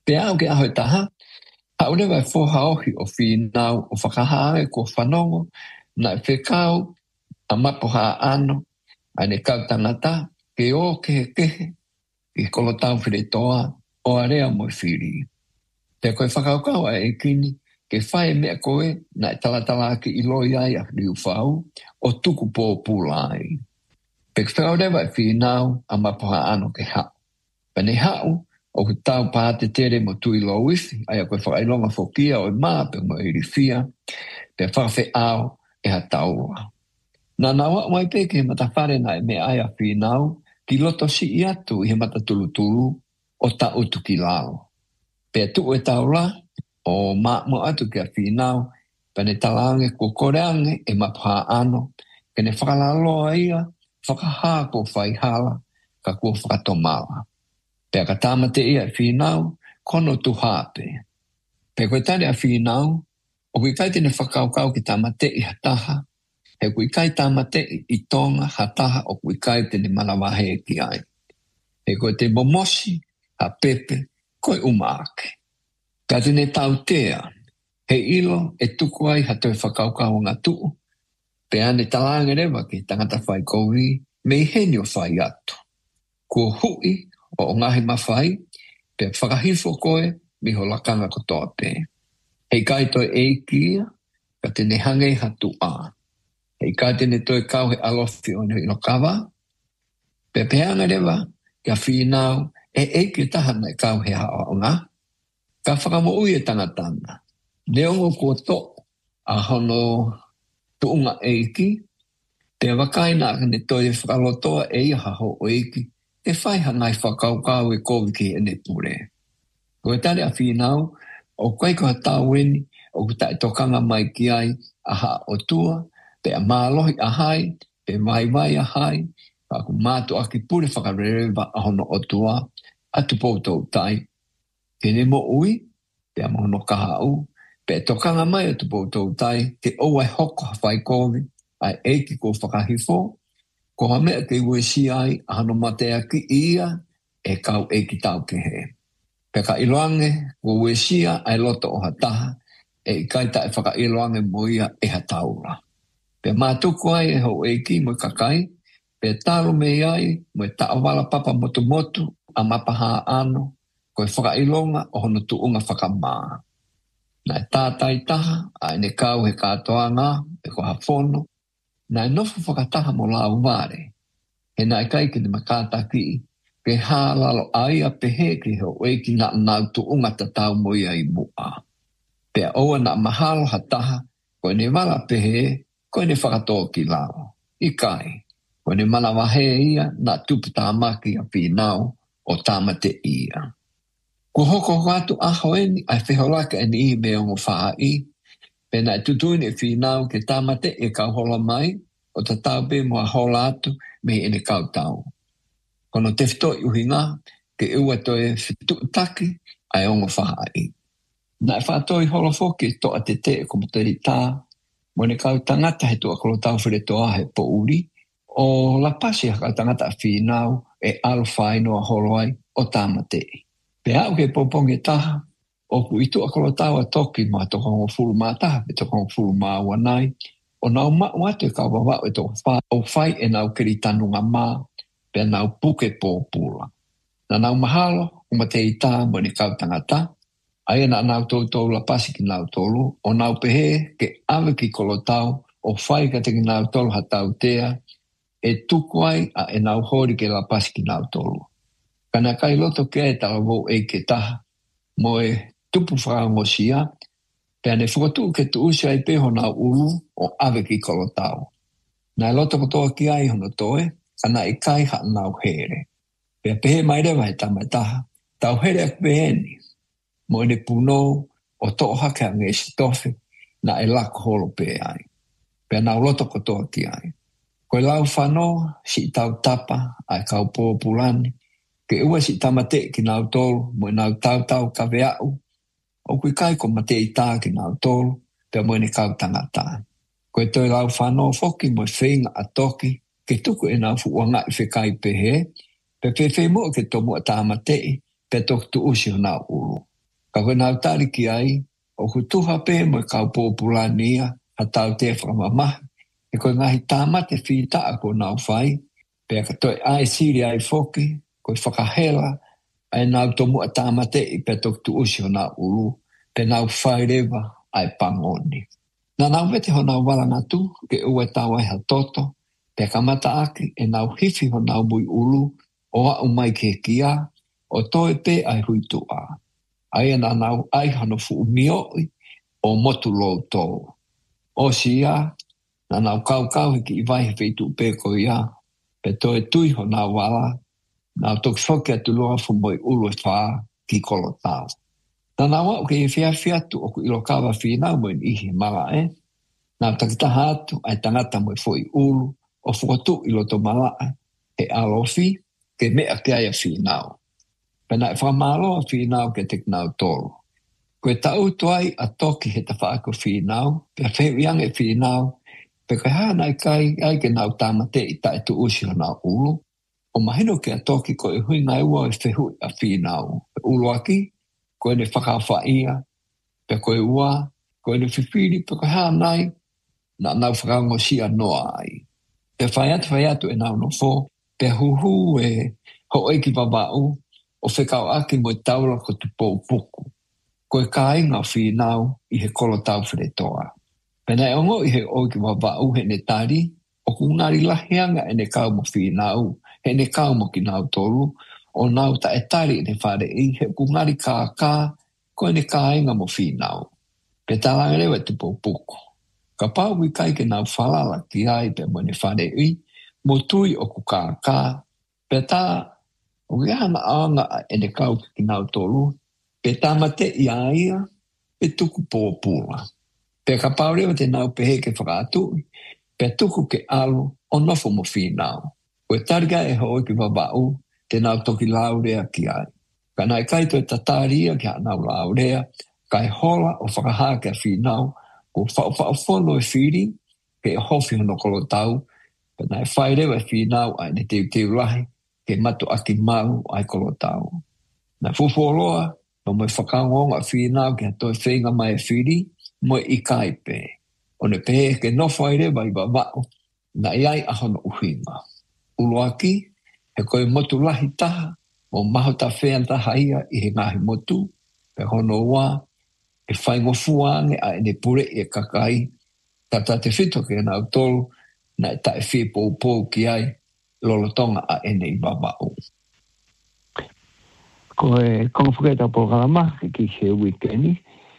Pea o ke aho taha, haole vai fo haohi o whinau o whakahae ko whanongo, na whekau a mapo haa ano, ane kau tangata, ke o kehe, i kolotau whiretoa, o area mo whiri. Te koe whakaukau a e kini, ke whae mea koe, na talatala ki iloi ai a riu whau, o tuku pō pūlai. Pe whakaureva e whinau, a mapo haa ano ke hau. Pane hau, o ku tau pāte tere mo tui lo wifi, ai a koe whakailonga whokia o e maa pe mo iri fia, pe whawhi au e ha taua. Nā nawa mai pe ke matawhare na e me ai a whinau, ki loto si i atu i he mata tulu o ta utu ki lao. Pe tu e taula, o maa mo atu ki a whinau, pane talange ko koreange e mapha ano, ke ne whakalaloa ia, whakahaa ko whaihala, ka kua whakatomawa. Pe ka tamate ia e whinau, kono tu hape. Pe koe tane a whinau, o kui kai tene whakaukau ki tamate i hataha, he kui kai tamate i tonga hataha o kui kai tene malawahe ki ai. He koe te momosi, ha pepe, koe umaake. Ka tene tautea, he ilo e tuku ai hatoi whakaukau ngā tuu, pe ane talange rewa ki tangata whai koui, me i heni o whai atu. Kua hui, o ngahi mawhai, pe whakahifo koe, mi ho lakanga kotoa pe. Hei kai toi eikia, ka tene hange hatu a. Hei kai tene toi kau he alofi o ino kawa, pe peanga rewa, ka whinau, e eiki tahana e kau he hao o ngā. Ka whakamo ui e tangatanga. Neongo kua to, a hono tuunga eiki, te wakaina ne toi e whakalotoa e iha ho o eiki, e whai hangai whakaukau e kōwiki e ne pure. Koe tare a whinau, o koe koha tāweni, o kuta e tokanga mai ki ai, aha o tua, pe a mālohi a hai, pe vai a hai, pa ku mātu aki pure whakarerewa a hono o tua, atu poutou tai. Kene mo ui, pe a mohono kahau, pe tokanga mai atu poutou tai, te oai hoko hawhai kōwi, ai eiki ko whakahifo, ko hamea ke ue si ai, a hano matea ki ia, e kau eiki tau ke he. Pe ka iloange, ko ue sia, ai loto o hataha, e i kaita e whaka iloange mo ia e hataura. Pe mātuku ai e ho eiki mo kakai, pe talo me ai, mo e taawala papa motu, a mapaha ano, ko e whaka ilonga o hono tuunga whakamaa. Na e tātai taha, a ne kau he katoa ngā, e ko hafono, na e nofu whakataha mo la uvare. He na e kai ki ne makata ki, ke hālalo aia pehe ki ho eiki na nau tuunga tatau mo ia i mua. Pe oa na mahalo hataha, ko ne wala pehe, ko ne whakatoa ki lao. I kai, ko ne malawahe ia na tupu tāmaki a whinau o tāmate ia. Ko hoko watu ahoeni ai wheholaka e ni me o whaai, pe na e tutuini e whinau ke tāmate e kau hola mai, o ta taupe mo a hola atu me ene kau tau. Kono te whito i uhinga, ke ua toe whitu taki ai ongo whaai. Na e whaatoi holo foki to a te te e komuteri tā, mo ne kau tangata he tua kolo tau whiretoa he po uri, o la pasi haka tangata a whinau e alwhai noa holo ai o tāmate. Pe au ke poponge taha, o ku itu a kolo tau a toki ma tokongo fulu mā taha, pe tokongo fulu mā wanai, o nau watu e kau wawau e toko whai, o whai e nau kiri tanunga mā, pe nau puke pōpula. Na nau mahalo, umate i tā mo ni kau tangata, aia na nau tōtou la pasi ki nau tolu, o nau pehe ke awe ki kolo tau, o whai ka te ki nau tolu ha tau tea, e tukuai a e nau hori ke la pasi ki nau tolu. Kana kai loto ke e tala wou e ke taha, mo e tupu whakaongo sia, pe ane whakatu ke tu usia i peho nau ulu o awe ki kolo tau. Na loto kotoa ki ai hono toe, ana i kai ha nau here. Pe pehe mai rewa he tamataha, tau here ak peheni, mo ene puno o toa hake a ngesi tofe, na e lako holo pe ai. Pe nau loto kotoa ki ai. Koe lau whanoa, si tau tapa, ai kau pōpulani, ke ua si tamate ki nau tolu, mo nau tau ka veau, o kui kai ko mate i tā ki nau tolu, pe mo ene kau tangata. Koe toi lau whanoa foki mo whenga a toki, ke tuku e nau fuanga i whekai pehe, pe mo ke tomu a tāmatei, pe tok tu usi o nau ulu. Ka koe nau tari ki ai, o kutuha pe mo kau populania, a tau te whamamahi. E koe ngahi tāmate whitaa ko nau whai, pe ka toi ai siri ai foki, koe whakahela, ai nau tomu a tāmate I pe tok tu usi ho nau ulu, pe nau whai rewa ai pangoni. Na nau vete ho nau walangatu, ke ue tau ai ha toto, pe ka mata aki e nau hifi ho nau mui ulu, o a umai ke kia, o toe pe ai huitu a. Ai na nau ai hano fu umioi, o motu lo tō. O si ia, na nau kau hiki I vai whitu pe ko ia, pe toe tui ho nau wala, nau toki whoki atu loa fu moi ulu e whaa ki kolo tau. Na nau au ke I whiatu o ku ilo kawa whina mo in ihi mala e, nau takitaha atu ai tangata mo I fo I ulu, o whakatu ilo to mala e alofi, ke mea ke aia whinau. Pena e whamalo a whinau ke tek nau tolu. Koe tau tuai a toki he ta whaako whinau, pe a whewiang e whinau, pe kai hana I kai ai ke nau tamate I ta e tu usi ho nau ulu, o mahino ke a toki ko e hui ngai ua e whehui a whinau. Pe ulu aki, koe ne whakawha ia, pe koe ua, koe ne whiwhiri, pe koe hanai, na nau whakango sia noa ai. Pe whaiatu e nau no fo, pe huhu e ho eiki wawau, o whekau aki mo taula ko tu pou puku. Koe ka inga whinau I he kolo tau wheretoa. Pena e ongo I he oiki wawau he ne tari, o ku ngari lahianga e ne kau mo whinau, he ne kau mo ki nau tolu, o nau ta e tari I ne whare I he ku ngari ka, koe ne ka inga mo whinau. Pe talanga lewe tu pou puku. Ka pau I kai ke nau whalala ki ai pe mo ne whare I, mo tui o ku ka, pe ta o gana anga e ne kau ki nau tolu, pe tamate I aia, pe tuku pōpula. Pe ka paurewa te nau pehe ke whakatui, pe tuku ke alu o nofo mo whinau. Koe targa e hoi ki wabau, te nau toki laurea ki ai. Ka nai kaito e tataria ki ha nau laurea, kai hola o whakahake a whinau, ko whaofono e whiri, ke e hofi hono kolo tau, pe nai whairewa e whinau ai ne teu lahi, ke matu aki mau ai kolo tau. Na fufoloa, no moi whakangonga whinau ke toi whenga mai e whiri, moi I kaipe. O ne pehe ke no whairewa I wawao, na iai ahono uhinga. Uluaki, he koe motu lahi taha, o maho ta whean taha ia I he ngahi motu, pe hono wa, e whaingo fuange a ene pure e kakai, tata te whito ke nau tolu, na e ta e whi pou ki ai, lolotonga a ene I wawao. Koe konfueta po kalama ki he weekendi,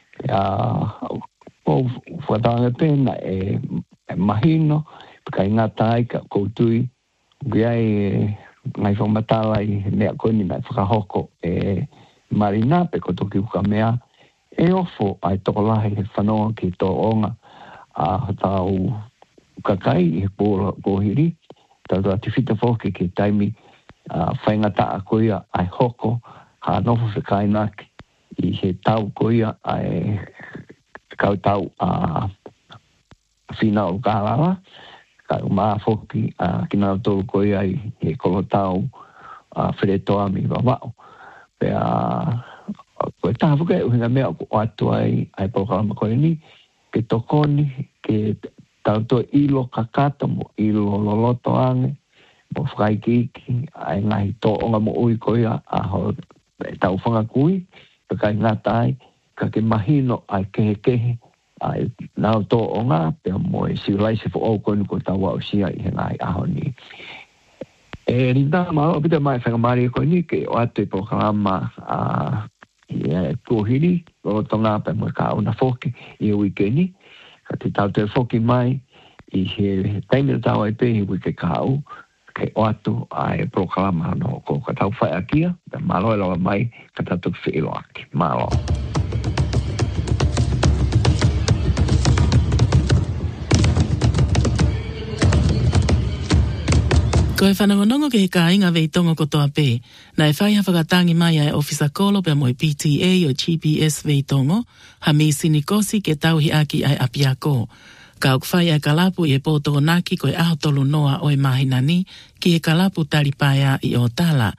po whatanga pena e mahino, kai ngata ai ka koutui, giai ngai whamatala I mea koni mai whakahoko e marina pe kotoki uka mea, e ofo ai tokolahi he whanoa ki tō onga a tau kakai he pōhiri, tau ati whita whoke ki taimi whaingata a koia ai hoko, ha nofo whekainaki I he tau koia ai kau tau a whina o kālawa, kau maa whoki ki nau tōru koia I he kolo tau wheretoa mi wawao. Pea koe tāwhuka e uhinga mea o atu ai pōkalama koe ni, ke tokoni, ke tau tō ilo kakata mo ilo loloto ange, mo whakaikiki, ai ngahi tō onga mo ui koia a ho tau whangakui, pe kai ngatai, ka ke mahino ai kehe, ai nau tō onga, pe mo e siulaise fo o koinu ko tau au sia I he ngai aho ni. E rinda mao, pita mai whangamari koe ni, ke o atu I pōkalama kuhiri, o tonga pe mo ka una foki I weekeni, ka te tau te foki mai, I he taimira tau ai pe I wike kau, ke o atu ai proklama no ko ka tau whai akia, pe malo e lawa mai ka tatu whilo aki. Malo. Ko e whanangonongo ke he kāinga vei tongo kotoa pē, na e whai hawhakatangi mai ai ofisa kolo pe moi PTA o GPS vei tongo, ha mi sinikosi ke tauhi aki ai apiako. Ka ukwhai ai kalapu I e pōtoko naki ko e aho tolu noa o e mahinani ki e kalapu talipaia I o tala.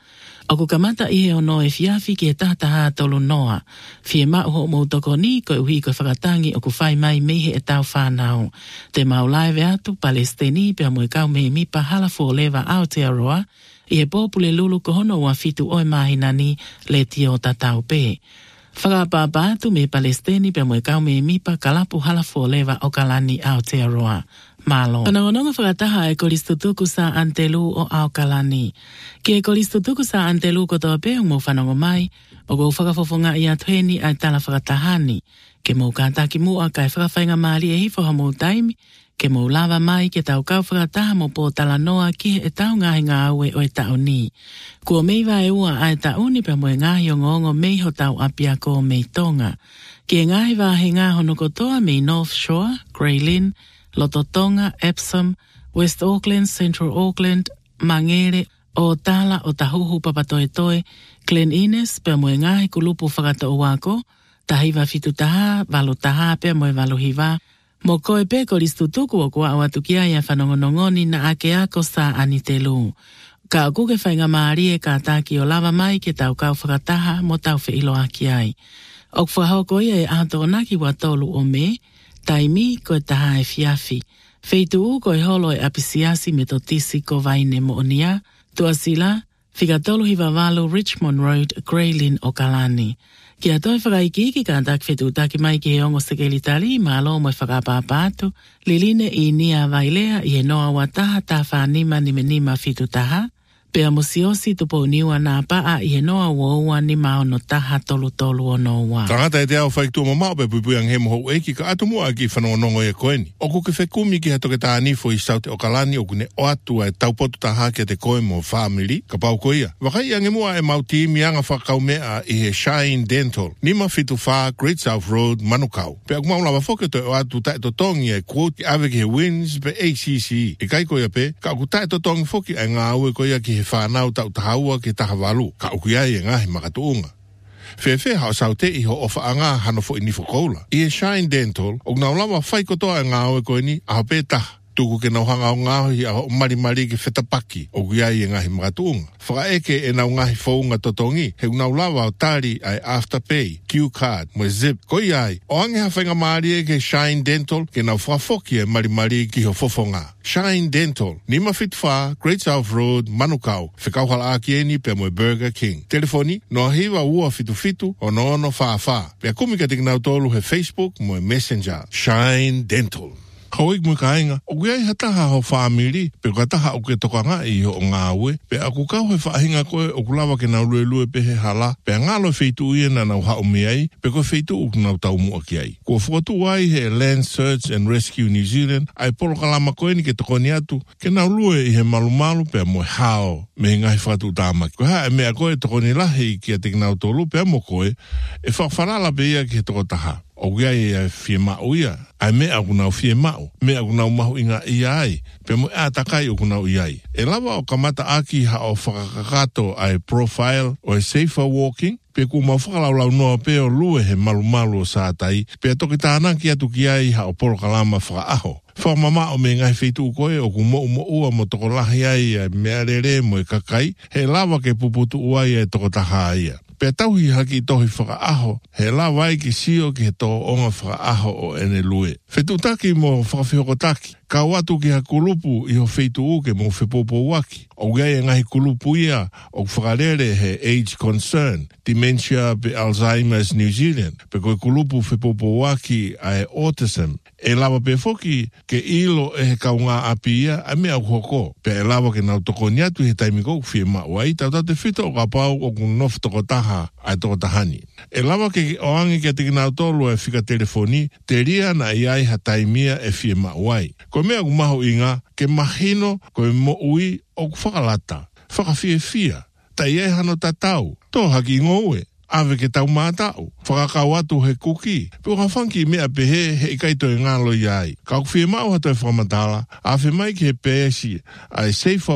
O ku kamata i he ono e fiafi ki e tahataha tolu noa. Fie mau ho mou toko ni koe uhi koe whakatangi o ku whai mai mehe e tau whanau. Te maulaive atu Palestini pia moe kau mehe mipa halafo o lewa Aotearoa i he pōpule lulu kohono ua fitu oe mahinani le tio tatau pe. Whakapapa atu me Palestini pia moe kau mehe mipa kalapu halafo o lewa o kalani Aotearoa. Malo. Panangononga whakataha e koristutuku sa antelu o Aokalani. Ki e koristutuku sa antelu ko toa peung mo whanongo mai, o go whakafofonga i atueni ai tala whakatahani. Ke mou kātaki mua kai whakawhainga maari e hifoha mou taimi, ke mou lava mai ke tau kau whakataha mo po tala noa ki e tau ngahi ngā aue o e tau ni. Kua meiva e ua ai tau ni pa mo e ngahi o ngongo mei ho tau apia ko mei tonga. Ki e ngahi wahe ngā hono kotoa mei North Shore, Grey Lynn, Lototonga, Epsom, West Auckland, Central Auckland, Mangere, o Tala, o Tahuhu, Papatoetoe, Glen Innes, pia moe ngahi kulupu whakata o wako, tahiwa fitu taha, valo taha, pia moe valo hiva, mo koe pe koristutuku o kua o atukia ia whanongonongoni na ake ako sa anitelu. Ka o kuke whainga maari e ka taki o lava mai ke tau kau whakataha mo tau whiilo aki ai. O whahoko ia e ato onaki wa tolu o me, taimi koe taha e fiafi. Feitu u koe holo e apisiasi me totisi ko vaine mo onia, tuasila, whikatolu hiwawalo Richmond Road, Grey Lynn o Kalani. Ki a toi whakaiki ka antak whetu taki mai ki he ongo sekeli tali, malo mo e whakapapatu, liline i nia vailea i he noa wataha ta whanima ni menima fitu taha, pea musiosi tupo niwa nā paa i he noa woua ni mao no taha tolu tolu o noa. Tangata e te au whaiktua mo mao pe pupuiang he moho eki ka atu mua ki whanongonongo e koeni. O kuke whekumi ki hatoke tā nifo i saute o Kalani o kune o atu e taupotu taha ke te koe mo family, ka pau koia. Wakai ange mua e mauti mianga whakau mea i he Shine Dental, nima fitu wha Great South Road, Manukau. Pe aku maula wafoke to o atu tae to tongi e quote ave ki he wins pe ACC. E kai koia pe, ka aku tae to tongi foki e ngā ue koia ki he whanau tau tahaua ki tahawalu, ka ukuiai e ngahi makatuunga. Whewhe hao saute i ho ofa anga hanofo i nifo koula. I e Shine Dental, o ngau lama whai kotoa e ngā ue koini, aho pe taha. Tuku ke nau hanga o ngahi a ho marimari ki whetapaki o guiai e ngahi makatuunga. Whakaeke e nau ngahi whaunga totongi, he unau lawa o tari ai Afterpay, Q-Card, mo zip. Koi ai, o ange hawhainga maari e ke Shine Dental, ke nau whafoki e marimari ki ho fofonga. Shine Dental, nima fitwha, Great South Road, Manukau, whikauhala aki eni pe mo Burger King. Telefoni, no hiwa ua fitu o no ono wha. Pea kumika tik nau tolu he Facebook mo Messenger. Shine Dental. Hauik mui kainga, o kuiai hataha ho whaamiri, pe kataha o ke tokanga i ho ngā ue, pe aku kau he whaahinga koe o kulawa ke nau lue pe he hala, pe ngalo feitu ue na nau hao miai, pe koe feitu u nau tau mua ki ai. Kua whatu ai he Land Search and Rescue New Zealand, ai polo kalama koe ni ke tokoni atu, ke nau lue i he malumalu pe mo hao, me ngai whatu tāmaki. Koe hae mea koe tokoni lahi ki a te nau tolu pe mo koe, e whakawharala pe ia ki he toko taha. O gai e fie mau ia, ai mea aku nau fie mau, mea aku nau mahu inga ia ai, pe mo ea takai o kunau iai. E lawa o kamata aki ha o whakakato ai profile o e safer walking, pe ku mau whakalaulau noa pe o lue he malu o sātai, pe toki tāna ki atu ki ai ha o poro kalama whakaaho. Whamama o me ngai wheitu koe o ku mo ua mo toko lahi ai mea rere mo e kakai, he lawa ke puputu uai e toko taha ia. Pea tauhi haki tohi whakaaho, he la wai ki sio ki he tō onga whakaaho o ene lue. Whetutaki mo whakawhiokotaki, ka watu ki ha kulupu i ho wheitu uke mo whepopo waki. O gai e ngahi kulupu ia o whakarere he Age Concern, Dementia pe Alzheimer's New Zealand, pe koe kulupu whepopo waki ai Autism. E lawa pe foki ke ilo e he kaunga api ia a mea uhoko. Pe e lawa ke nau toko niatu he taimiko fie mawai, tau tate whito o ka pau o kunof toko taha ai toko tahani. E lawa ke o angi ke te kinau tolu e whika telefoni, te ria na iai ha taimia e fie mawai. Ko mea kumaho inga, ke mahino ko e mo ui o whakalata, whakawhia, ta iai hano tatau, tō haki ngoue. Ave ke tau mātau, whakakau atu he kuki, pio ka whanki mea pehe he ikaito e ngālo iai. Ka uwhie mau hatu e whamatala, awhi mai ki he pēsi ai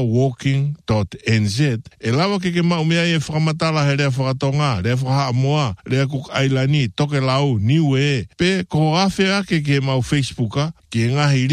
saferwalking.nz, e lawa ke mau mea e whamatala he rea whakatonga, rea whaha moa, rea kuk ailani, toke lau, niue, pe ko awhi ake ke mau Facebooka, ki e ngahi linki.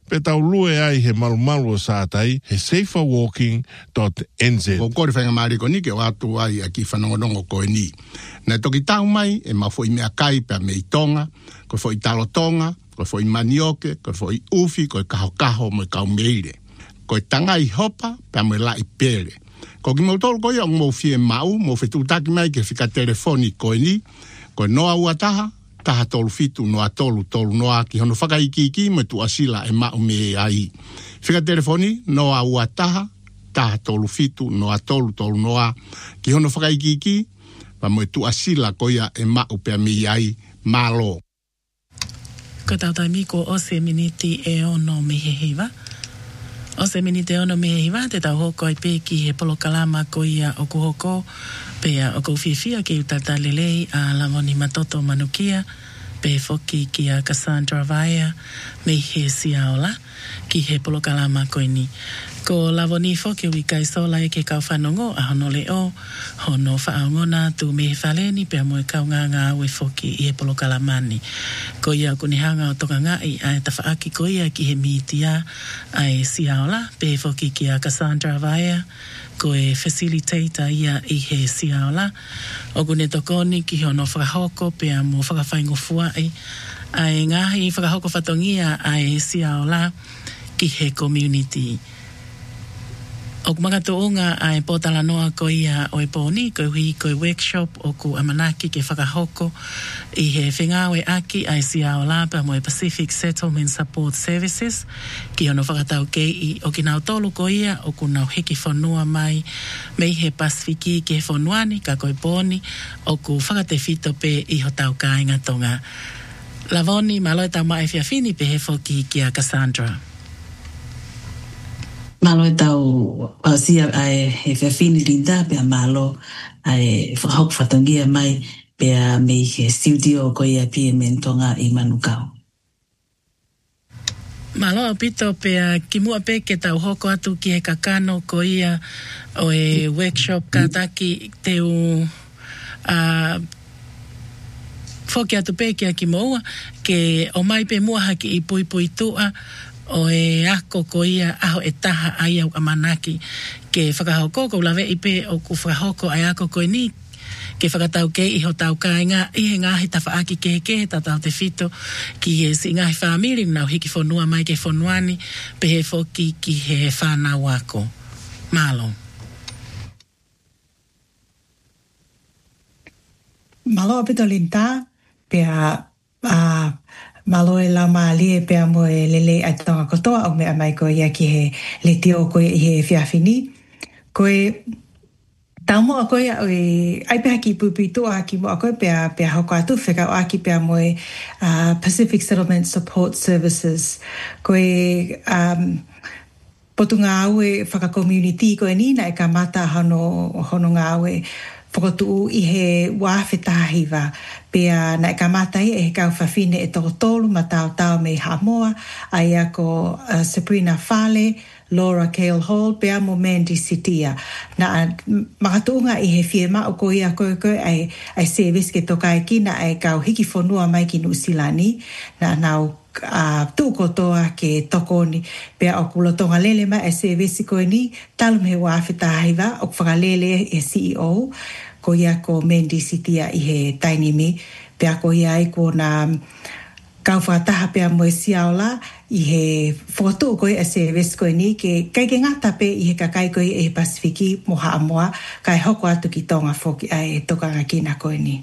pe tau lue ai he malu o sātai he saferwalking.nz. Ko kore whainga maari ko ni ke o atu ai a ki whanongonongo koe ni. Nai toki tau mai e ma fo i mea kai pe a mei tonga, ko fo i talo tonga, ko fo i manioke, ko fo i ufi, ko i kaho mo i kau meire. Ko i tanga i hopa pe a mo i la i pere. Ko ki mo tolu ko ia mo fie mau, mo fe tutaki mai ke fika telefoni koe ni, ko noa ua taha tolu fitu noa tolu noa ki hono whakaiki mo tu asila e mau me ai. Fika telefoni noa ua taha tolu fitu noa tolu noa ki hono whakaiki pa mo tu asila ko ia e mau pe me ai malo. Ko tautai miko o se miniti e ono mehehiva. O se minite ono mehehiva te tau hoko i pe ki he polokalama ko ia o kuhoko pea o kufifia ki utata lelei a lamoni matoto manukia pe foki ki a Cassandra Vaea me he siaola ki he polokalama ko ini. Ko lavoni foki ui kai sola e ke kau whanongo a hono leo, hono whaangona tu me he whaleni pea moe kau ngā ue foki i he polokalamani. Ko ia kunihanga o toka ngai a e tawhaaki ko ia ki he mitia a e siaola pe foki ki a Cassandra Vaea ko e facilitator ia i he siaola. O kune tokoni ki hono whakahoko pea mo whakawhaingofua a e ngahi whakahoko whatongia a e siaola ki he community. O kumagatoonga a e potala noa ko ia o e pōni, ko hui ko e workshop o ku amanaki ke whakahoko i he whengawe aki a e siaola pa mo e Pacific Settlement Support Services ki ono whakatau kei o ki nau tolu ko ia o ku nau hiki whanua mai mei he Pasifiki ke whanuani ka ko e pōni o ku whakate fito pe i ho tau kāinga tonga. Lavoni maloi tau mai whiawhini pe he whoki ki a Cassandra. Malo e tau sia ai he whiawhini rinda pia malo ai whakahok whatongia mai pia me he studio ko ia pia mentonga i Manukau. Malo pito pia ki mua pe ke tau hoko atu ki he kakano ko ia o e workshop kataki te u whoki atu pe kia ki moua ke o mai pe mua haki i pui tua o e ako ko ia aho e taha ai au amanaki ke whakahoko ko lawe i pe o ku whakahoko ai ako ko ni ke whakatau ke i ho tau kāinga i he ngahi tawhaaki ke tatau te fito ki he si ngahi whamiri nau hiki whanua mai ke whanuani pe he whoki ki he whanau ako. Malo. Malo apito linta pea malo e la maalie pea mo e lele ai tonga kotoa o mea mai ko ia ki he le tio ko i he whiawhini. Ko e tau mo a koe ai pea ki pupitu a ki mo a koe pea hoko atu wheka o aki pea mo e Pacific Settlement Support Services. Ko e potu ngā aue whaka-community ko e nina e ka mata hono ngā aue whakatu i he wāwhetahiwa. Pea na e ka matai e he kau whawhine e tolu ma tau me Hamoa, ai ako Sabrina Fale, Laura Kale Hall, pea mo Mandy Sitia. Na makatunga i he whiema o ko ia koe ai service ke toka e kina ai kau hiki whanua mai ki Nusilani, na nau tūkotoa ke tokoni pea o kulotonga lele mai e service koe ni, talu me wāwhetahiwa o whakalele e CEO, ko ia ko Mandy Sitia i he tainimi, pea ko ia i ko na kau whataha pea mo e siaola i he whakatu koe a service koe ni ke kai ke ngata pe i he kakai koe e Pasifiki mo Haamoa kai hoko atu ki tonga whoki ai tokanga kina koe ni.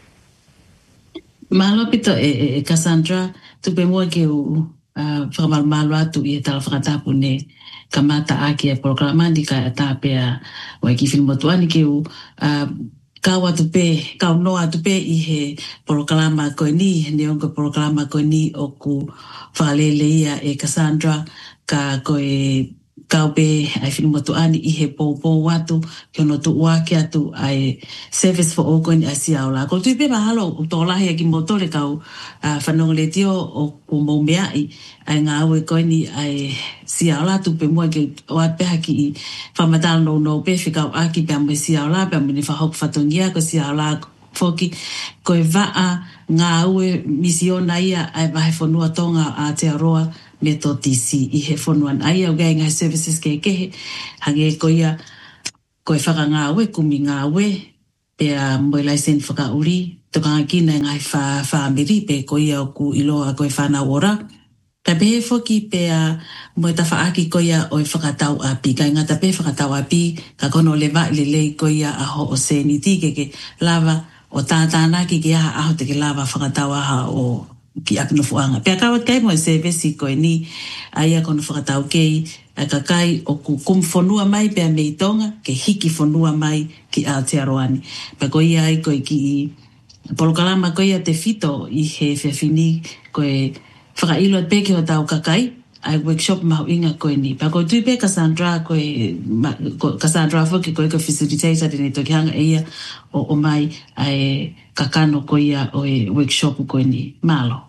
Malo pito e Cassandra tupe mua ke u whakamalumalo atu i he tala whakatapu ne kamata aki e programandi ka ata pea o e ki whilmotuani ke u kau noa atu pe i he porokalama koe ni, ne onko porokalama koe ni o ku whalele ia e Cassandra ka koe kau pe ai whilmotuani i he pōpō atu ki ono tu uake atu ai service for all koe ni a siaola. Ko tui pe mahalo o tō lahi a ki motore kau whanonga le tio o ku maumeai ai ngā aue koe ni ai siaola tu pe mua ke o apeha ki i whamatalo no pe whikau aki pe amwe siaola pe amwe ni whahok whatongia ko siaola whoki koe waa ngā aue misiona ia ai wahe whanua tonga a te aroa me to tisi I he whonuan ai au gai ngai services ke hange koia koe whakangāwe, kumi ngāwe, pea moe laisen whakauri, tukanga kina ngai whaamiri, pe koia o ku iloa koe whanau ora. Ka pehe whoki pea moe ta whaaki koia o whakatau api, kai ngata pe whakatau api, ka kono lewa lelei koia aho o seniti ke lava o tātāna ki aha aho te ke lava whakatau aha o ki apino fuanga. Pea kawat kai moe se vesi koe ni aia kono whakatau kei, a kakai o ku kumwhonua mai pea mei tonga, ke hiki whonua mai ki Aotearoani. Pa koe ai koe ki I Polokalama koe te whito I he whiawhini koe whakailo at peke o tau kakai, ai workshop mahu inga koe ni. Pa koe tui pe Cassandra Cassandra whoki koe ka facilitator dine toki hanga ia o mai ai kakano koe o workshop koe ni. Malo.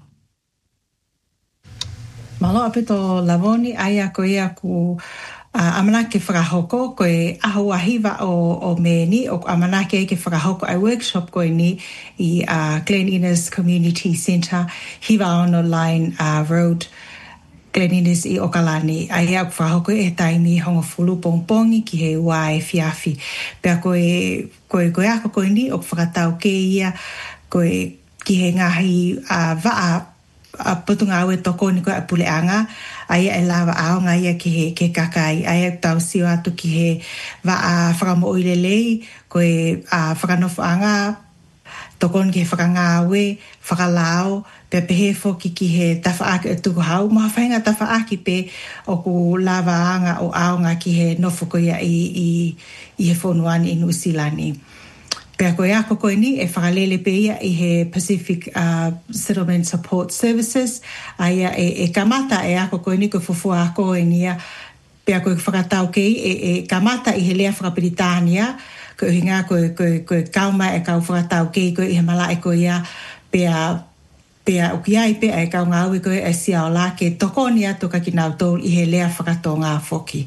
Malo apito lavoni aia koe aku amana ke whakahoko koe ahu ahiwa o meni o amana ke whakahoko ai workshop koe ni I Glen Innes Community Centre hiwa ono line road Glen Innes I Okalani aia aku whakahoko taimi hongo fulu pongpongi ki he wae fiafi pea koe ako koe ni o whakatau ke ia koe ki he ngahi waa a putunga awe toko ni koe a puleanga aia e lawa aonga ia ki he kakai aia tau sio atu ki he wa a whakamo oilelei koe a whakanofoanga toko ni ki he whakanga awe whakalao pe pehe foki ki he tafaaki e tuku hau maha whainga tafaaki pe o ku lawa anga o aonga ki he nofoko ia I he whonuani I Nusilani Pea koe ako koe ni e whakalele pe ia I he Pacific Settlement Support Services. Aia e kamata e ako koe ni koe fufua ako e nia. Pea koe whakatau kei e kamata I he lea whakapiritania. Koe hinga koe kauma e kau whakatau kei koe I he mala e koe ia. Pea ukiai pe e kau ngau e koe e sia o la ke toko ni atu ka ki nau tōl I he lea whakato ngā whoki.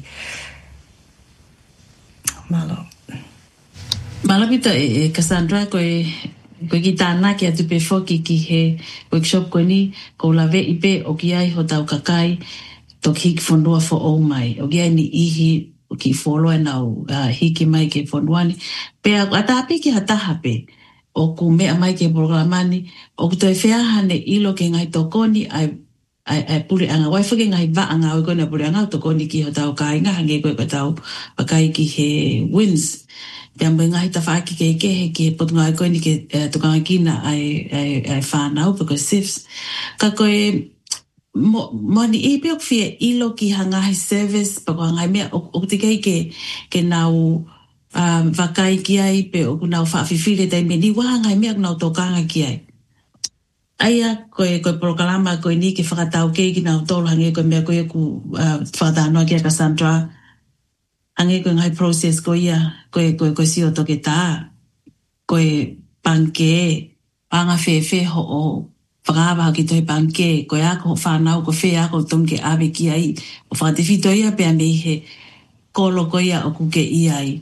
Malo. Malapita Cassandra koe ki tāna ki atu pe whoki ki he workshop koe ni ko lawe I pe o ki ai ho tau kakai toki hiki whonua fo o mai. O ki ai ni ihi o ki wholoa nau hiki mai ke whonuani. Pea atahape ki hataha pe o ku mea mai ke Polokalamani o ku toi whiahane ilo ke ngai tokoni ai pule anga wai whake ngai wa anga o kona pule anga tokoni ki ho tau kainga hange koe ko tau pakai ki he wins. Pea mui ngahi ta whaaki ke kehe ki potunga ai koe ni ke tukanga kina ai whanau pa koe SIFs. Ka koe mo ni ipe o whia ilo ki hangahi service pa koe hangai mea o te kei ke nau wakai ki ai pe o ku nau whaafifile tai me ni wahangai mea ku nau tokanga ki ai. Aia koe Polokalama koe ni ke whakatau kei ki nau tolu hange koe mea koe ku whakatanoa ki a Cassandra ange koe ngai process ko ia koe si o toke tā koe panke panga whewhe ho o whakawa ki toi panke koe ako whanau ko whe ako tonke awe ki ai o whakatewhito ia pia me he kolo ko ia o kuke ia ai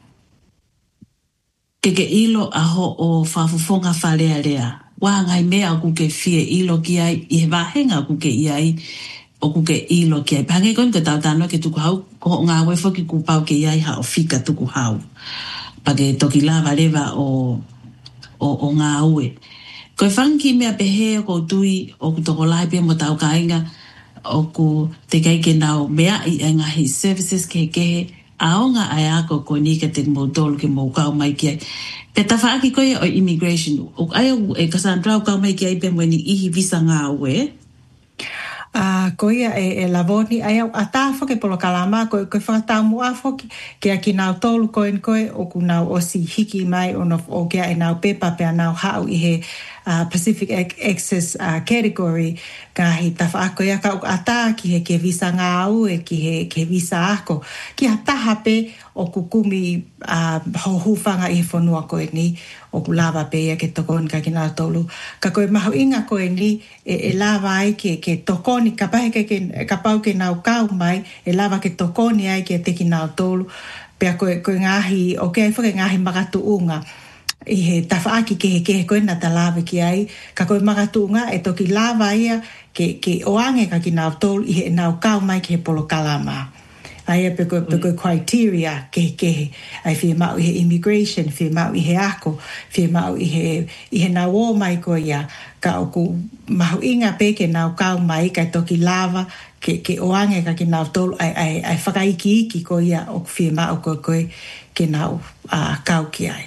ke ilo aho o whafufonga whalea lea wahangai mea o kuke whie ilo ki ai I he wahenga o kuke ia ai o kuke ilo ki ai. Pange koe ka tau tānoa ke tuku hau, ko ngā wefo ki kupau ke iai ha o whika tuku hau. Pake toki lava lewa o ngā ue. Koe whanki mea pehe o kou tui o ku toko lai pia mo tau kainga o ku te kei ke nau mea I ngahi services ke kehe aonga ai ako koe ni ka te mou tolu ke mou kau mai ki ai. Pe tawhaaki koe o immigration. O ai o Cassandra o kau mai ki ai pe mo ni ihi visa ngā ue. Koia e lavoni ai au atafo ke Polokalama koe whakatau mua foki ke a ki nau tolu koe o ku nau osi hiki mai o kia e nau pepa pea nau hau I he Pacific Access category ngahi tawhaako ia ka ata ki he ke visa ngā au e ki he ke visa ako ki hataha pe o ku kumi hohufanga I he whanua koe ni o ku lava pe ia ke tokoni ka ki nau tolu ka koe mahu inga koe ni e lava ai ke tokoni ka pahe ka pau ke nau kau mai e lava ke tokoni ai ke te ki nau tolu pea koe ngahi o ke ai whake ngahi makatu unga i he tawhaaki ke koe na ta lawe ki ai, ka koe makatunga e toki lawa ia ke oange ka ki nau tolu i he nau kau mai ki he polo kalama. Aia pe koe criteria ke ai whia mau i he immigration, whia mau i he ako, whia mau i he nau o mai ko ia, ka oku mahu inga pe ke nau kau mai kai toki lava ke oange ka ki nau tolu ai whakaiki iki ko ia o whia mau koe ke nau kau ki ai.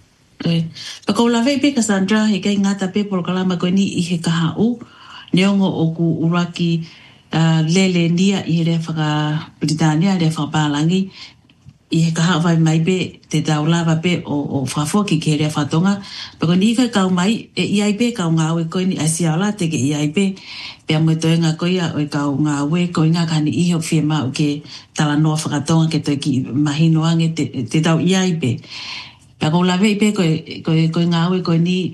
Pa kou lawe pe Cassandra he kai ngata pe polo kalama koe ni i he kaha u, neongo oku uraki lele nia i rea whaka Britania, rea whaka Pālangi, i he kaha vai mai pe te tau lava pe o whafoki ke rea whatonga. Pako ni kai kau mai, e iai pe kau ngā ue koe ni asia ola te ke iai pe, pia mo toi ngā koia o kau ngā ue koe ngā kani iho whia mau ke tala noa whakatonga ke toi ki mahino ange te tau iai pe. Pako lawe pe koe ngā ue koe ni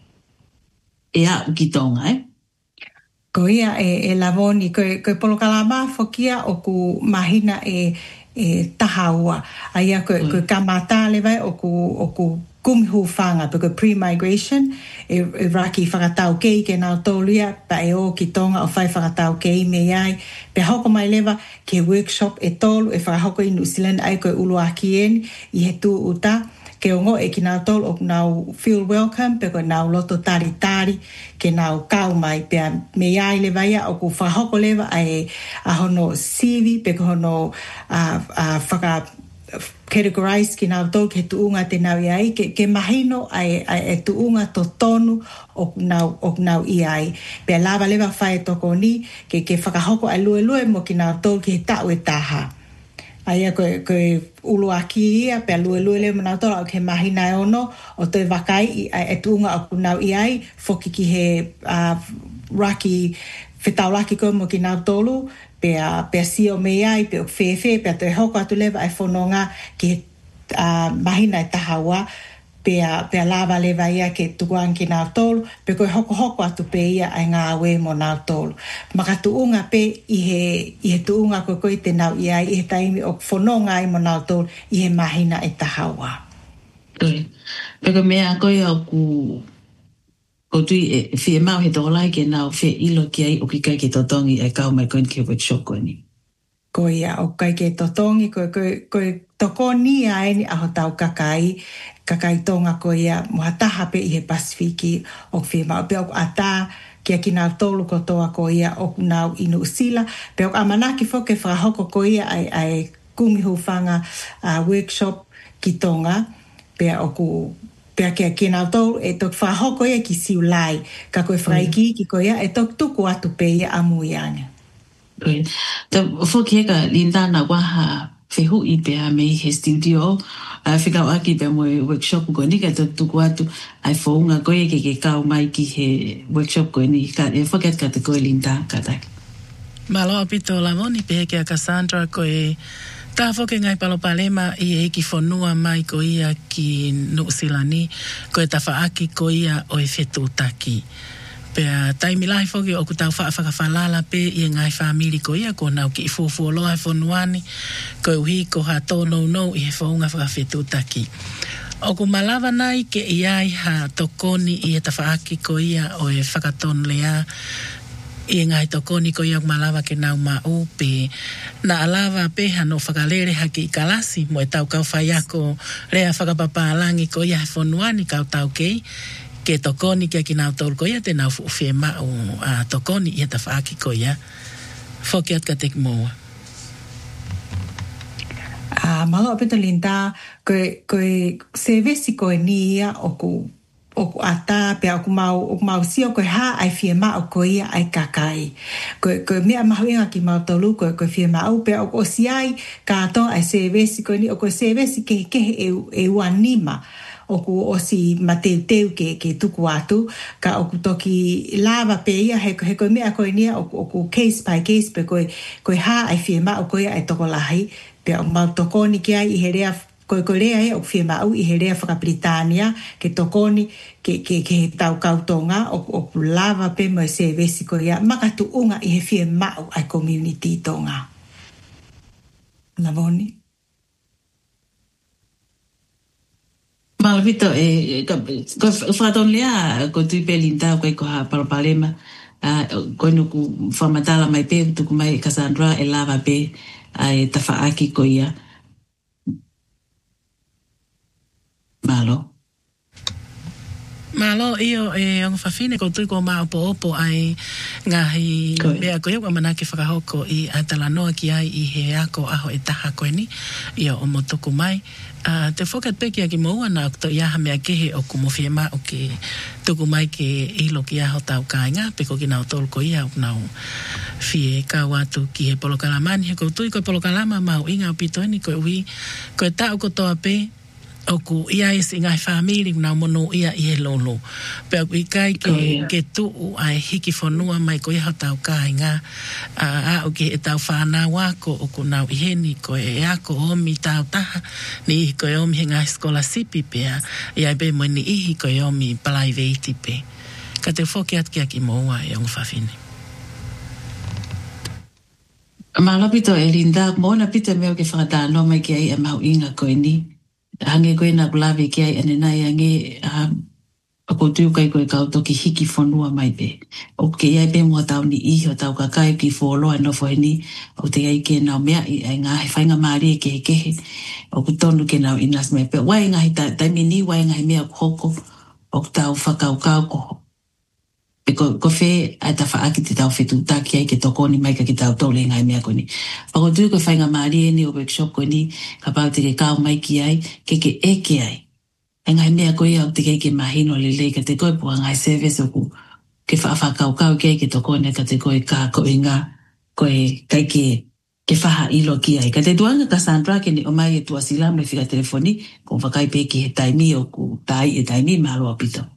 e a ki tonga, Ko ia e lavoni, koe polo kalama fokia o ku mahina e tahaua. Aia koe kamata lewa o ku kumihu whanga, pe koe pre-migration, e raki whakatau kei ke nau tōluia, pa e o ki tonga o whai whakatau kei me iai, pe hoko mai lewa ke workshop e tōlu, e whakahoko i New Zealand ai koe uluaki eni, i he tū uta, ke ongo e ki nau tolu o nau feel welcome, pe koe nau loto tari ke nau kau mai, pe me iai le vaia o ku whahoko lewa a hono sivi, pe ko hono whaka categorize ki nau tolu ke tuunga te nau iai, ke mahino e tuunga to tonu o nau iai. Pe lava lewa whae toko ni, ke whakahoko a lue mo ki nau tolu ke tau e taha. Aia koe uluaki ia, pe lue le manau tola o ke mahina e ono, o toi wakai e tuunga o kunau iai, foki ki he raki, whetaulaki koe mo ki nau tolu, pe sio me iai, pe o whewhe, pe toi hoko atu lewa e whanonga ki mahina e tahaua, pe lava lewa ia ke tukuan ki nau tolu, pe koe hoko atu pe ia ai ngā awe mo nau tolu. Maka tuunga pe i he tuunga koe te nau iai, i he taimi o whanonga ai mo nau tolu, i he mahina e tahaua. Pe koe mea koe au ko tui e whie mau he tōlai ke nau whie ilo ki ai o ki kai ke totongi e kau mai koe ke workshop koe ni. Ko ia o kai ke totongi, koe toko ni ai ni aho tau kakai tonga ko ia muhataha pe i he Pasifiki o whie mau. Pe o ata kia ki nau tolu ko toa ko ia o nau inu usila. Pe o amanaki fo ke whahoko ko ia ai kumihu whanga workshop ki tonga. Pe o ku pea ki nau tolu e tok whahoko ia ki siulai. Ka koe whaiki ki ko ia e tok tuku atu pe ia amu ianga. Te whoki eka lindana waha whehu i pea me he studio whikau aki pea moe workshop koe ni ka tuku atu ai whaunga koe ke kau mai ki he workshop koe ni ka e whoki atu ka te koe linda ka taki. Maloa pito lavoni pea kia Cassandra koe tā whoke ngai palopalema i e ki whanua mai ko ia ki Nuusilani koe ta whaaki ko ia o e whetu taki. Pea taimi lahi whoki o ku tau whakawhalala pe i ngai whamiri ko ia ko nau ki i fuafualoa e whanuani ko uhi ko ha tōnou i he whaunga whakawhetu taki. O ku malawa nai ke iai ha tokoni i e ta whaaki ko ia o e whakaton lea i ngai tokoni ko ia malawa ke nau mau pe na alawa pe hano whakalere haki i kalasi mo e tau kau whaiako rea whakapapālangi ko ia he whanuani kau tau kei ke tokoni kia ki nau tolu ko ia te nau fuwhie mau tokoni ia ta whaaki ko ia whoki at ka tek moa. Malo apito linda koe sevesi koe ni ia o ku ata pe o ku mau sio koe ha ai whie mau ko ia ai kakai. Koe mea mahu inga ki mau tolu koe whie mau pe o siai ka ato ai sevesi koe ni o koe sevesi kehe e uanima. O ku osi mateu ke tuku atu, ka o ku toki lava pe ia he koe mea koe nia o ku case by case pe koe ha ai whie mau koe ai toko lahi, pe o mau tokoni ki ai i he rea koe rea e o whie mau i he rea Whakabritania ke tokoni ke tau kautonga o ku lava pe mo e se vesi koe ia makatu unga i he whie mau ai community tonga. Lavoni? Malvito ko fraton lea ko tu pelinta ko ha palema ko no ku famatala mai pe tu mai Cassandra e lava pe ai tafaaki ko ia Malo io ang fafine ko tu ko ma opo ai ngahi bea ko yo mana ke whakahoko i atalanoa ki ai i he ako aho e taha koe ni io o motoku mai te whakat peki a ki moua na to iaha mea kehe o kumowhia ma o ke tuku mai ke ilo ki aho tau kāinga peko ki nao tolu ko ia o nao fie ka watu ki he polokalamani he ko tui ko polokalama mau inga o pito ni ko ui ko e tau ko toa pe o ku ia isi ngai whamiri na mono ia i he lolo. Pea ku i kai ke tuu ai hiki whanua mai ko iha tau kāinga o ke e tau whanau ako o ku nau i heni ko e ako omi tau taha ni ihi ko e omi he ngai skola sipi pea i ai be mo ni ihi ko e omi palai veiti pe. Ka te whoki atki aki moua e ongu whawhine. Malo pito e linda mona pito meo ke whakatano mai ki ai e mau inga ko e ni. Hange koe na kulawe ki ai ane nai ange ako tiu kai koe kau toki hiki whanua mai pe. O ke iai pe mua tau ni iho tau kakai ki wholoa no fo ni o te ai ke nao mea i ai ngahi whainga maari e kehe kehe. O ku tonu ke nao inas mea pe. Wai ngahi taimi ni wai ngahi mea hoko o tau whakau kau ko. Pe ko whe ai ta whaaki te tau whetu taki ai ke tokoni mai ka ki tau tole ngai mea ko ni. Pako tui koe whainga maari e ni o workshop ko ni ka pau te ke kau mai ki ai ke eke ai. E ngai mea ko ia o te ke mahino lelei ka te koe pua ngai service o ku ke whaafakau kau ki ai ke tokoni ka te koe ka koe ngā koe kai ke whaha ilo ki ai. Ka te tuanga Cassandra ke ni o mai e tua sila mai whika telefoni ko whakai pe ki he taimi o ku tai e taimi malo apito.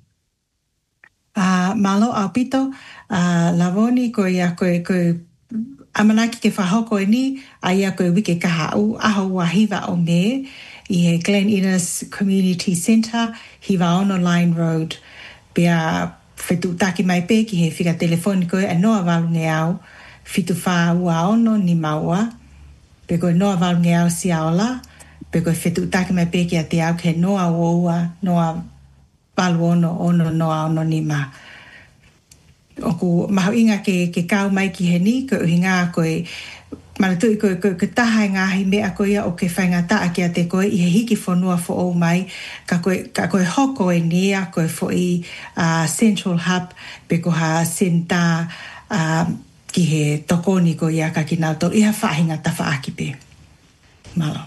Malo au pito, lavoni ko ia koe amanaki ke whahoko e ni, a ia koe wike kaha au, aho wahiva o me, i he Glen Innes Community Centre, hiva ono Line Road, pia whetu taki mai pe ki he whika telefoni koe, a noa walunge au, whitu wha ua ono ni maua, pe koe noa walunge au si aola, pe koe whetu taki mai pe ki a te au ke noa ua, noa palu ono noa ono ni ma. O ku mahu inga ke kau mai ki he ni, ko uhi ngā koe, manatui koe taha ngāhi mea koe ia o ke whainga taa ki a te koe, i he hiki whanua fo o mai, ka koe hoko e nia, koe fo i Central Hub, pe ko ha senta ki he tokoni koe ia ka ki nau tau, iha whahinga ta whaaki pe. Malo.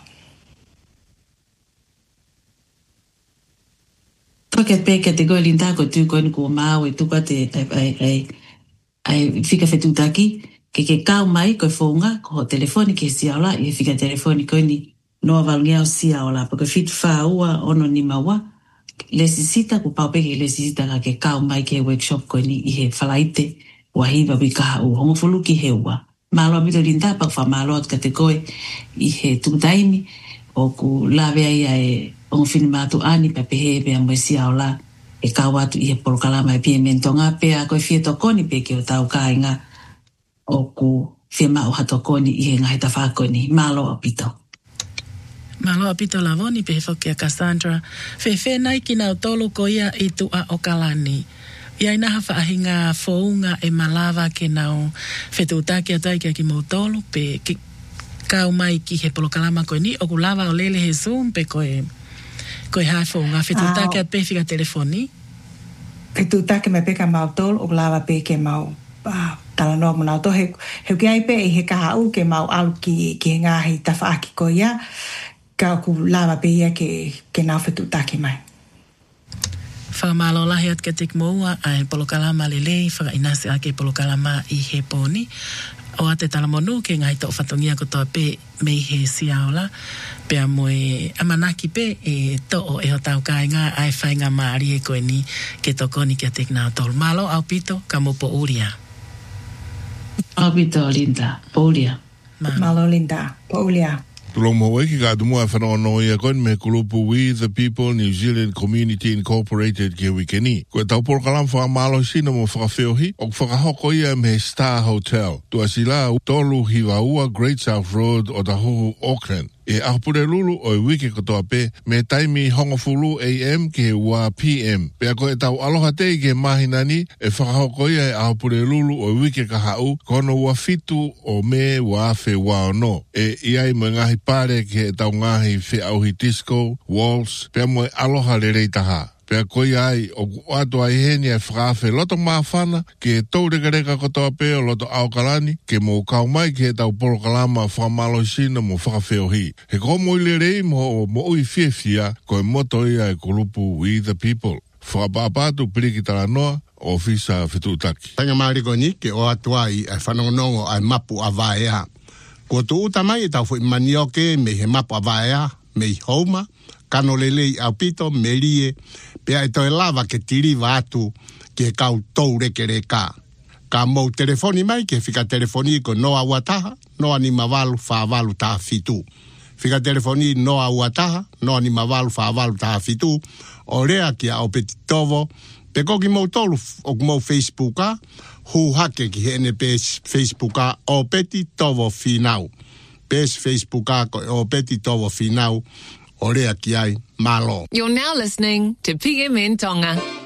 Toke pe ke te koe linda ko tu koe nuku o māu e tuka te ai whika whetutaki ke kau mai koe whonga ko ho telefoni ke siaola i whika telefoni koe ni noa valungia o siaola pa koe whitu whaua ono ni maua lesisita ko pau peke lesisita ka ke kau mai ke workshop koe ni i he whalaite wahiva wikaha u hongo fulu ki he ua. Māloa mito linda pa wha māloa ka te koe i he tungtaimi o ku lawea ia e ongo whini mātu ani pa pehe pia mo si aola e kau atu i he polokalama e pia mentonga pia koe whia tokoni pe ke o tau kāinga o ku whia mao ha tokoni i he ngahi ta whakoni. Malo a pito. Malo a pito lavoni pe he whoki a Cassandra. Whe nai ki nau tolo ko ia i tu a o kalani. Ia ina hawha ahinga whounga e malawa ke nau whetutaki a taiki a ki mau tolo pe kau mai ki he polokalama koe ni o ku lava o lele he Zoom pe koe hae whounga whetutaki at pe whika telefoni? Whetutaki me pe ka mau tol o lava pe ke mau tala noa mo nau to he ki ai pe i he kaha u ke mau alu ki he ngahi ta whaaki koe ia ka ku lava pe ia ke nau whetutaki mai. Whakamalo lahi at ka tik moua ai polokalama lelei whaka inase ake polokalama i he poni. O ate talamonu ke ngai tau whatongia ko toa pe mei he siaola pea moe amanaki pe e to'o e ho tau kāinga ai whainga maari e koe ni ke tokoni ki a teknao tolu. Malo au pito ka mo po uria. Au pito Linda, po uria. Malo Linda, po uria. Tulomo weki ka atumua whanono ia koen me kulupu We the People New Zealand Community Incorporated ke wikeni. Koe tau polokalam whakamalo sina mo whakawheohi o whakahoko ia me Star Hotel. Tua sila tolu hiwa ua Great South Road o Tahohu, Auckland. E ahupure lulu o wiki kotoa pe me taimi hongofulu AM ke wa PM. Pe ako e tau aloha te ke mahinani e whakahokoia e ahupure lulu o wiki ka hau kono wa fitu o me wa afe wa ono. E iai mo ngahi pare ke e tau ngahi whi auhi disco, waltz, pe mo aloha le reitaha. Pea koi ai, o ato ai heni ai whakawhe loto mawhana, ke tau reka kotoa peo loto aukalani, ke mo kau mai ke tau polo kalama whamalo sina mo whakawheo hi. He ko mo ile rei mo ui whiawhia, ko e moto ia e kulupu We the People. Whakapapatu piriki tala noa, o fisa whitutaki. Tanga mariko ni, ke o ato ai ai whanongonongo ai mapu a vaea. Ko tu utamai e tau fo manioke me he mapu a vaea, me i hauma, kano lelei au pito, me rie, pea e toi lava ke tiri watu ke kau tau reke reka. Ka mou telefoni mai ke fika telefoni ko noa wataha, noa ni mawalu whawalu taha fitu. Fika telefoni noa wataha, noa ni mawalu whawalu taha fitu, o rea ki a opeti tovo, pe koki mou tolu o mou Facebooka, hu hake ki hene pes Facebooka opeti tovo finau. Pes Facebooka ko opeti tovo finau, Orea ki ai, malo. You're now listening to PMN Tonga.